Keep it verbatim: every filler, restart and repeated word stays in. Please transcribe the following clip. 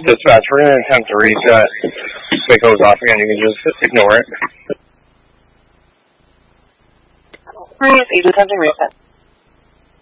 Dispatch, we're going to attempt to reset. If it goes off again, you can just ignore it. Marius eight attempting reset.